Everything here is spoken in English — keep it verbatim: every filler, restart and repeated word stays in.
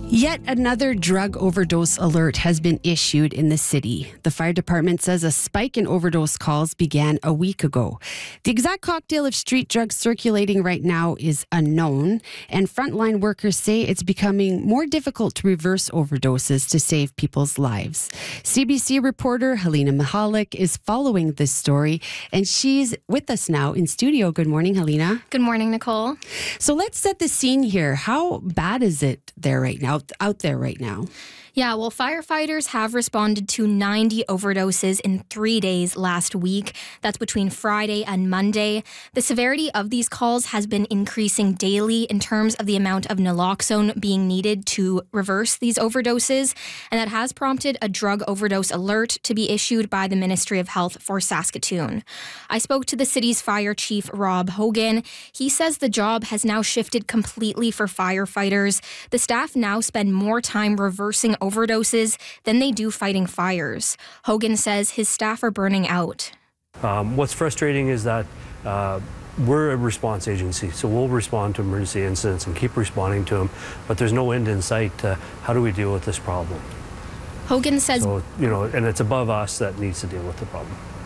Yet another drug overdose alert has been issued in the city. The fire department says a spike in overdose calls began a week ago. The exact cocktail of street drugs circulating right now is unknown, and frontline workers say it's becoming more difficult to reverse overdoses to save people's lives. C B C reporter Helena Mihalik is following this story, and she's with us now in studio. Good morning, Helena. Good morning, Nicole. So let's set the scene here. How bad is it there right now? out there right now? Yeah, well, firefighters have responded to ninety overdoses in three days last week. That's between Friday and Monday. The severity of these calls has been increasing daily in terms of the amount of naloxone being needed to reverse these overdoses, and that has prompted a drug overdose alert to be issued by the Ministry of Health for Saskatoon. I spoke to the city's fire chief, Rob Hogan. He says the job has now shifted completely for firefighters. The staff now spend more time reversing overdoses than they do fighting fires. Hogan says his staff are burning out. Um, what's frustrating is that uh, we're a response agency, so we'll respond to emergency incidents and keep responding to them, but there's no end in sight to how do we deal with this problem. Hogan says, so, you know, and it's above us that needs to deal with the problem.